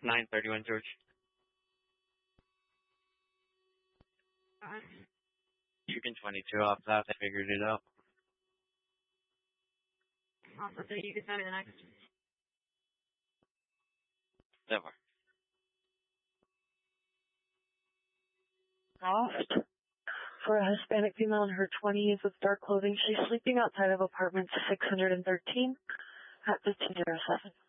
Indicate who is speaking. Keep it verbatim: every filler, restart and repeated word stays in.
Speaker 1: nine thirty-one, George.
Speaker 2: Alright.
Speaker 1: You can twenty-two off that. I figured it out.
Speaker 2: Also, so you can send me the next.
Speaker 1: Never.
Speaker 3: Off. For a Hispanic female in her twenties with dark clothing, she's sleeping outside of apartment six hundred thirteen at fifteen oh seven.